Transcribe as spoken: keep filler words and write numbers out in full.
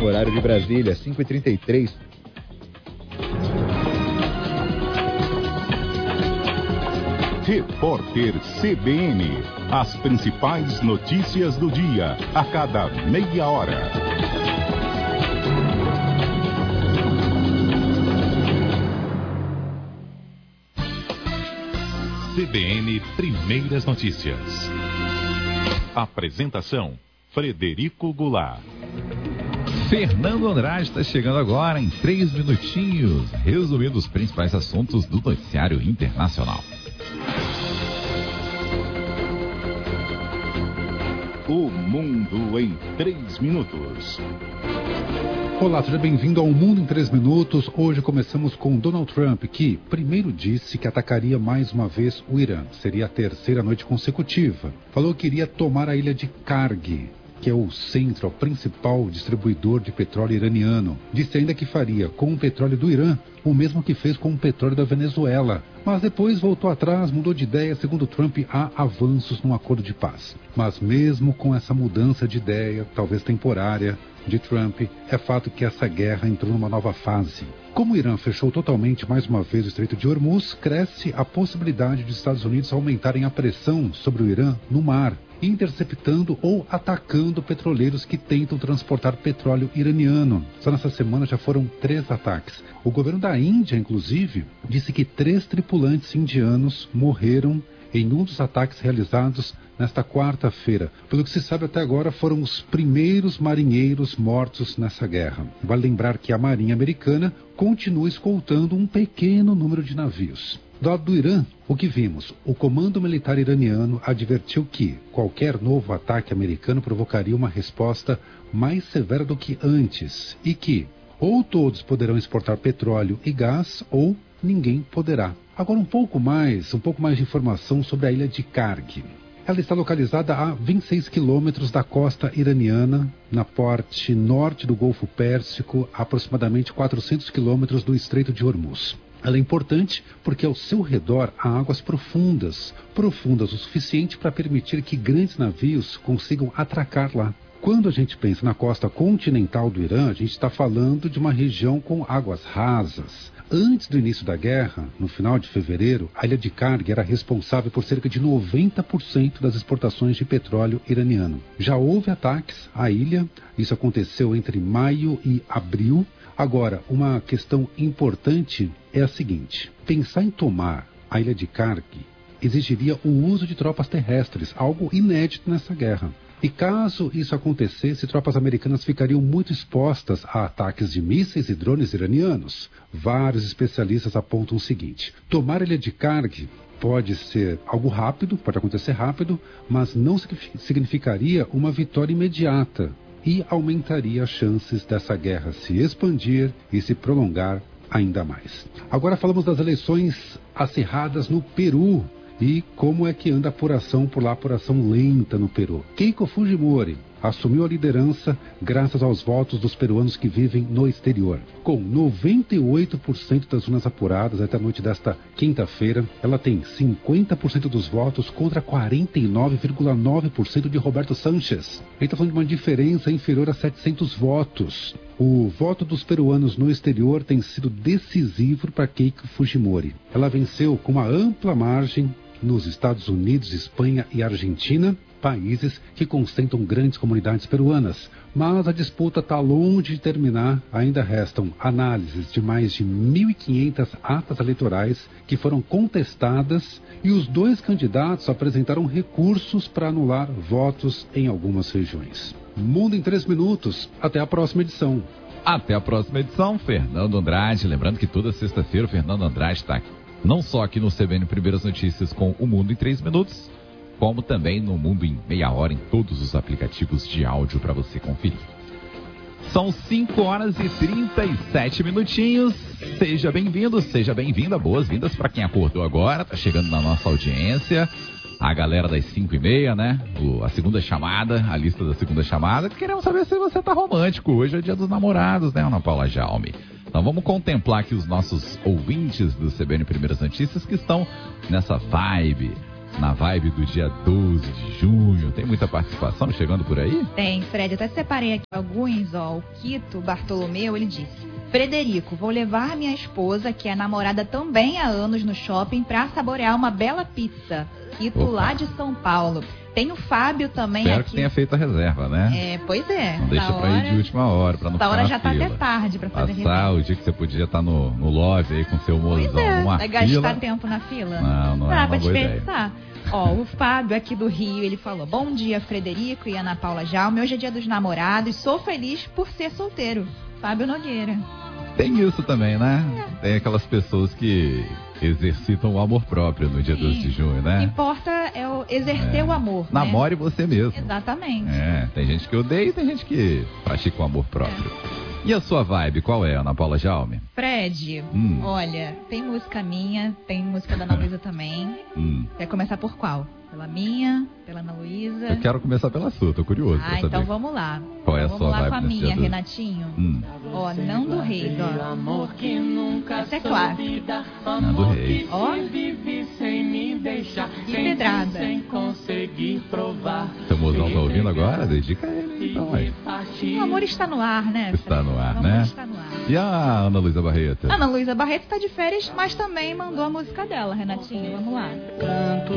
horário de Brasília, cinco e trinta e três. Repórter C B N. As principais notícias do dia, a cada meia hora. C B N Primeiras Notícias. Apresentação: Frederico Goulart. Fernando Andrade está chegando agora em três minutinhos, resumindo os principais assuntos do noticiário internacional. O Mundo em três minutos. Olá, seja bem-vindo ao Mundo em três minutos. Hoje começamos com Donald Trump, que primeiro disse que atacaria mais uma vez o Irã. Seria a terceira noite consecutiva. Falou que iria tomar a ilha de Karg, que é o centro, o principal distribuidor de petróleo iraniano. Disse ainda que faria com o petróleo do Irã o mesmo que fez com o petróleo da Venezuela. Mas depois voltou atrás, mudou de ideia. Segundo Trump, há avanços num acordo de paz. Mas mesmo com essa mudança de ideia, talvez temporária, de Trump, é fato que essa guerra entrou numa nova fase. Como o Irã fechou totalmente mais uma vez o Estreito de Hormuz, cresce a possibilidade dos Estados Unidos aumentarem a pressão sobre o Irã no mar, interceptando ou atacando petroleiros que tentam transportar petróleo iraniano. Só nessa semana já foram três ataques. O governo da Índia, inclusive, disse que três tripulantes indianos morreram em um dos ataques realizados nesta quarta-feira. Pelo que se sabe até agora, foram os primeiros marinheiros mortos nessa guerra. Vale lembrar que a Marinha Americana continua escoltando um pequeno número de navios. Do lado do Irã, o que vimos? O comando militar iraniano advertiu que qualquer novo ataque americano provocaria uma resposta mais severa do que antes e que ou todos poderão exportar petróleo e gás ou ninguém poderá. Agora um pouco mais, um pouco mais de informação sobre a ilha de Karg. Ela está localizada a vinte e seis quilômetros da costa iraniana, na parte norte do Golfo Pérsico, a aproximadamente quatrocentos quilômetros do Estreito de Hormuz. Ela é importante porque ao seu redor há águas profundas, profundas o suficiente para permitir que grandes navios consigam atracar lá. Quando a gente pensa na costa continental do Irã, a gente está falando de uma região com águas rasas. Antes do início da guerra, no final de fevereiro, a ilha de Karg era responsável por cerca de noventa por cento das exportações de petróleo iraniano. Já houve ataques à ilha, isso aconteceu entre maio e abril. Agora, uma questão importante é a seguinte: pensar em tomar a ilha de Karg exigiria o uso de tropas terrestres, algo inédito nessa guerra. E caso isso acontecesse, tropas americanas ficariam muito expostas a ataques de mísseis e drones iranianos. Vários especialistas apontam o seguinte: tomar a ilha de Karg pode ser algo rápido, pode acontecer rápido, mas não significaria uma vitória imediata e aumentaria as chances dessa guerra se expandir e se prolongar ainda mais. Agora falamos das eleições acirradas no Peru. E como é que anda a apuração por lá, apuração lenta no Peru. Keiko Fujimori assumiu a liderança graças aos votos dos peruanos que vivem no exterior. Com noventa e oito por cento das urnas apuradas até a noite desta quinta-feira, ela tem cinquenta por cento dos votos contra quarenta e nove vírgula nove por cento de Roberto Sánchez. A gente está falando de uma diferença inferior a setecentos votos. O voto dos peruanos no exterior tem sido decisivo para Keiko Fujimori. Ela venceu com uma ampla margem nos Estados Unidos, Espanha e Argentina, países que concentram grandes comunidades peruanas. Mas a disputa está longe de terminar. Ainda restam análises de mais de mil e quinhentas atas eleitorais que foram contestadas e os dois candidatos apresentaram recursos para anular votos em algumas regiões. Mundo em três minutos. Até a próxima edição. Até a próxima edição, Fernando Andrade. Lembrando que toda sexta-feira o Fernando Andrade está aqui, não só aqui no C B N Primeiras Notícias com o Mundo em três minutos, como também no Mundo em meia hora em todos os aplicativos de áudio para você conferir. São cinco horas e trinta e sete minutinhos. Seja bem-vindo, seja bem-vinda. Boas-vindas para quem acordou agora, tá chegando na nossa audiência. A galera das cinco e meia, né? O, a segunda chamada, a lista da segunda chamada. Queremos saber se você tá romântico. Hoje é dia dos namorados, né, Ana Paula Jaume? Então vamos contemplar aqui os nossos ouvintes do C B N Primeiras Notícias que estão nessa vibe. na vibe do dia doze de junho. Tem muita participação chegando por aí? Tem, Fred. Até separei aqui alguns, ó. O Quito Bartolomeu, ele disse: Frederico, vou levar minha esposa, que é namorada também há anos, no shopping pra saborear uma bela pizza. Quito, Opa. lá de São Paulo. Tem o Fábio também. Espero aqui. que tenha feito a reserva, né? É, pois é. Não deixa Essa pra ir de última hora, pra não essa ficar hora na já tá fila. até tarde pra fazer Passar reserva. o dia que você podia estar no, no lobby aí com seu Pois mozão é, numa vai gastar fila. tempo na fila? Não, não é Dá uma pra boa ideia. dispensar. Ó, o Fábio aqui do Rio, ele falou: bom dia, Frederico e Ana Paula Jaume. Hoje é dia dos namorados, sou feliz por ser solteiro. Fábio Nogueira. Tem isso também, né? É. Tem aquelas pessoas que exercitam o amor próprio no dia Sim. doze de junho, O que né? importa é o exercer É. o amor, né? Namore você mesmo. Exatamente. É, tem gente que odeia e tem gente que pratica o amor próprio. É. E a sua vibe, qual é, Ana Paula Jaume? Fred, Hum. olha, tem música minha, tem música da Ana Luísa também. Hum. Quer começar por qual? Pela minha? Pela Ana Luísa? Eu quero começar pela sua, tô curioso pra Ah, saber. então vamos lá. Qual é a Então sua vamos lá vibe com a nesse minha, dia do- Renatinho. Hum. Ó, não do Reis, ó. Essa é clássica. Não, do Rei. Ó, que pedrada. Seu mozão tá ouvindo agora? Dedica a ele, então, aí. O amor está no ar, né? Está no ar, o amor né? está no ar. E a Ana Luísa Barreto? Ana Luísa Barreto está de férias, mas também mandou a música dela, Renatinho. Vamos lá.